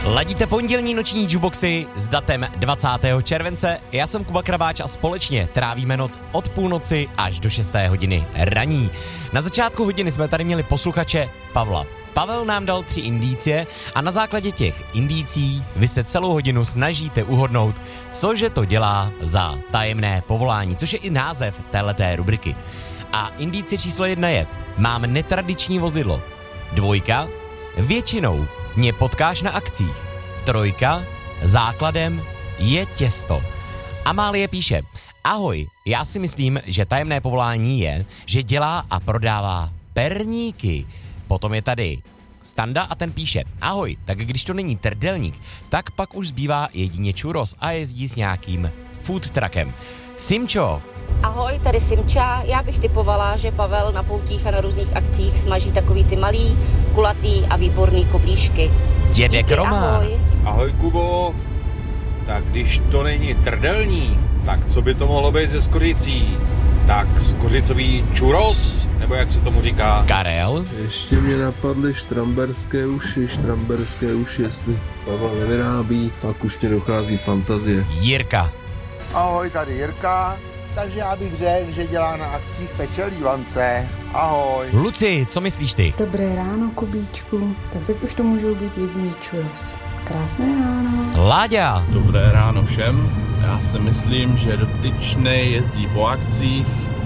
Ladíte pondělní noční jukeboxy s datem 20. července. Já jsem Kuba Kraváč a společně trávíme noc od půlnoci až do 6. hodiny raní. Na začátku hodiny jsme tady měli posluchače Pavla. Pavel nám dal 3 indicie a na základě těch indicí vy se celou hodinu snažíte uhodnout, cože to dělá za tajemné povolání, což je i název téhleté rubriky. A indicie číslo 1 je: mám netradiční vozidlo. 2, většinou mě potkáš na akcích. 3, základem je těsto. Amálie píše: ahoj, já si myslím, že tajemné povolání je, že dělá a prodává perníky. Potom je tady Standa a ten píše: ahoj, tak když to není trdelník, tak pak už zbývá jedině churros a jezdí s nějakým food truckem. Simčo. Ahoj, tady Simča. Já bych typovala, že Pavel na poutích a na různých akcích smaží takový ty malý, kulatý a výborný koblížky. Dědek Roman. Ahoj. Ahoj Kubo. Tak když to není trdelník, tak co by to mohlo být ze skořicí? Tak skořicový churros, nebo jak se tomu říká? Karel. Ještě mě napadly štramberské uši, jestli Pavel nevyrábí, pak už mě dochází fantazie. Jirka. Ahoj, tady Jirka. Takže já bych řekl, že dělá na akcích peče lívance. Ahoj. Luci, co myslíš ty? Dobré ráno, Kubíčku. Tak teď už to můžou být jediný churros. Krásné ráno. Láďa. Dobré ráno všem. Já si myslím, že dotyčnej jezdí po akcích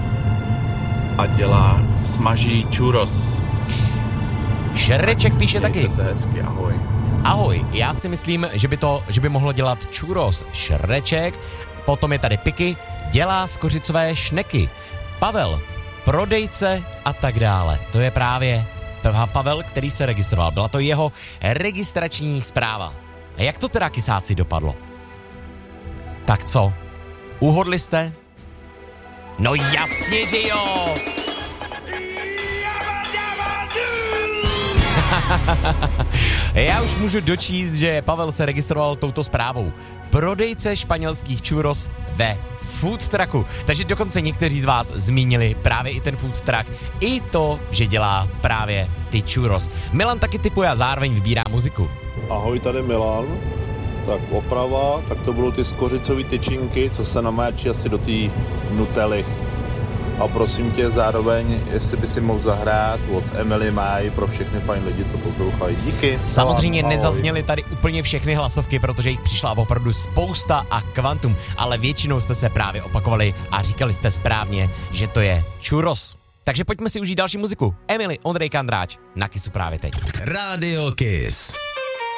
a smaží churros. Šereček píše taky. Mějte se hezky, ahoj. Ahoj, já si myslím, že by mohlo dělat churros Šreček. Potom je tady Piky, dělá skořicové šneky. Pavel, prodejce a tak dále. To je právě Pavel, který se registroval. Byla to jeho registrační zpráva. A jak to teda, kysáci, dopadlo? Tak co? Uhodli jste? No jasně, že jo! Já už můžu dočíst, že Pavel se registroval touto zprávou. Prodejce španělských churros ve food trucku. Takže dokonce někteří z vás zmínili právě i ten food truck, i to, že dělá právě ty churros. Milan taky tipuje a zároveň vybírá muziku. Ahoj, tady Milan. Tak oprava, tak to budou ty skořicové tyčinky, co se namáčí asi do té nutelly. A prosím tě zároveň, jestli by si mohl zahrát od Emily Maj pro všechny fajn lidi, co poslouchají. Díky. Samozřejmě ahoj. nezazněly tady úplně všechny hlasovky, protože jich přišla opravdu spousta a kvantum, ale většinou jste se právě opakovali a říkali jste správně, že to je churros. Takže pojďme si užít další muziku. Emily, Ondřej Kandráč, na Kissu právě teď. Radio Kiss.